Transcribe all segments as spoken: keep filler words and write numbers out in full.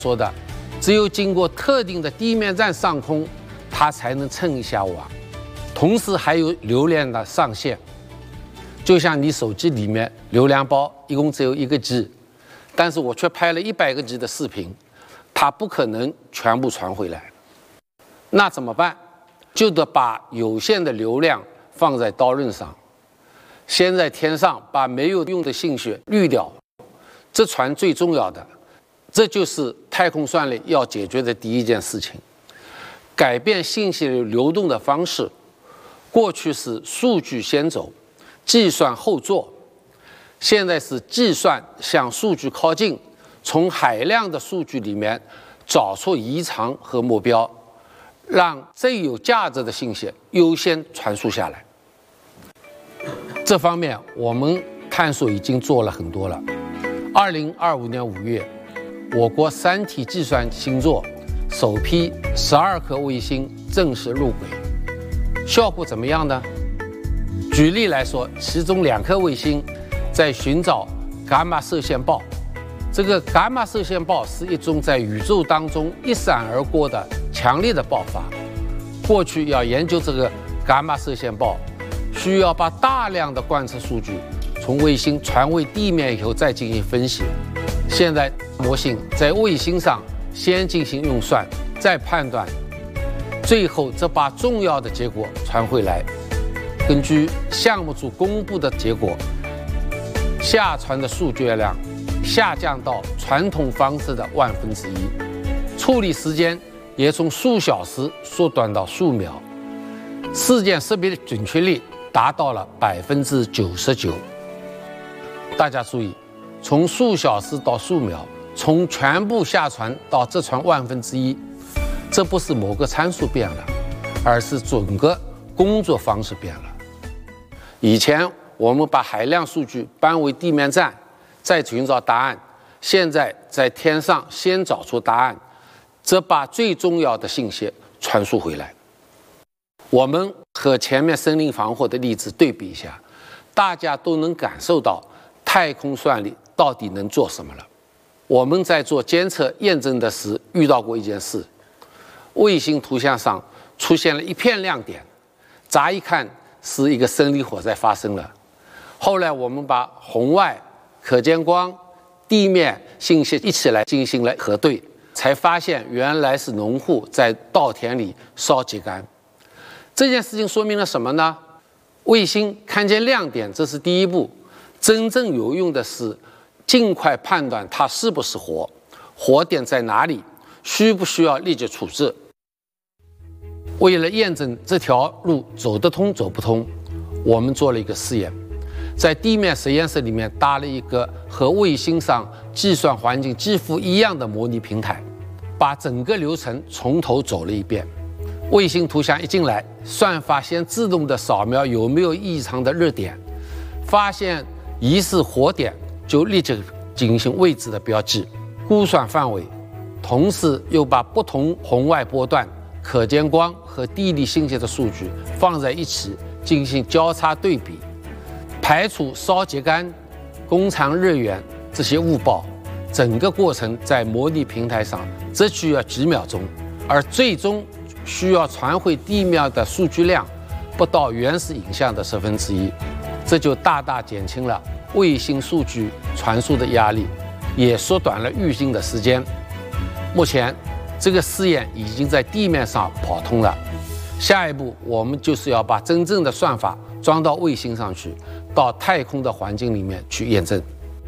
说的，只有经过特定的地面站上空，它才能称一下网。同时还有流量的上限，就像你手机里面流量包一共只有一个 G， 但是我却拍了一百个 G 的视频，它不可能全部传回来。那怎么办？就得把有限的流量放在刀刃上，先在天上把没有用的信息滤掉，这船最重要的。这就是太空算力要解决的第一件事情，改变信息流动的方式。过去是数据先走，计算后做，现在是计算向数据靠近，从海量的数据里面找出异常和目标，让最有价值的信息优先传输下来。这方面我们探索已经做了很多了。二零二五年五月，我国三体计算星座首批十二颗卫星正式入轨，效果怎么样呢？举例来说，其中两颗卫星在寻找伽马射线暴。这个伽马射线暴是一种在宇宙当中一闪而过的强烈的爆发。过去要研究这个伽马射线暴，需要把大量的观测数据从卫星传回地面以后再进行分析。现在模型在卫星上先进行运算，再判断，最后则把重要的结果传回来。根据项目组公布的结果，下传的数据量下降到传统方式的万分之一，处理时间也从数小时缩短到数秒，事件识别的准确率达到了百分之九十九。大家注意，从数小时到数秒，从全部下传到这传万分之一，这不是某个参数变了，而是整个工作方式变了。以前我们把海量数据搬回地面站，再寻找答案，现在在天上先找出答案，则把最重要的信息传输回来。我们和前面森林防火的例子对比一下，大家都能感受到太空算力到底能做什么了。我们在做监测验证的时遇到过一件事，卫星图像上出现了一片亮点，乍一看是一个森林火灾发生了。后来我们把红外、可见光、地面信息一起来进行了核对，才发现原来是农户在稻田里烧秸秆。这件事情说明了什么呢？卫星看见亮点，这是第一步，真正有用的是尽快判断它是不是火，火点在哪里，需不需要立即处置。为了验证这条路走得通走不通，我们做了一个试验，在地面实验室里面搭了一个和卫星上计算环境几乎一样的模拟平台，把整个流程从头走了一遍。卫星图像一进来，算法先自动的扫描有没有异常的热点，发现疑似火点就立即进行位置的标记、估算范围，同时又把不同红外波段、可见光和地理信息的数据放在一起进行交叉对比，排除烧秸秆、工厂热源这些误报。整个过程在模拟平台上只需要几秒钟，而最终需要传回地面的数据量不到原始影像的十分之一，这就大大减轻了卫星数据传输的压力，也缩短了运行的时间。目前这个试验已经在地面上跑通了，下一步我们就是要把真正的算法装到卫星上去，到太空的环境里面去验证。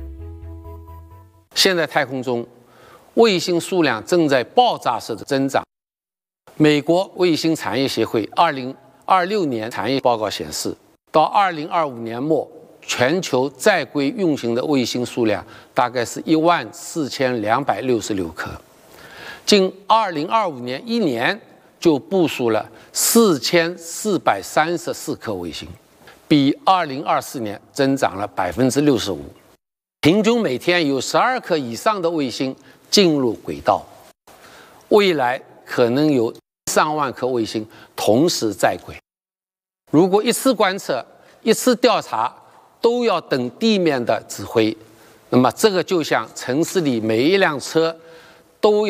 现在太空中卫星数量正在爆炸式的增长。美国卫星产业协会二零二六年产业报告显示，到二零二五年末，全球在轨运行的卫星数量大概是一万四千两百六十六颗，仅二零二五年一年就部署了四千四百三十四颗卫星，比二零二四年增长了百分之六十五。平均每天有十二颗以上的卫星进入轨道，未来可能有上万颗卫星同时在轨。如果一次观测、一次调查都要等地面的指挥，那么这个就像城市里每一辆车都要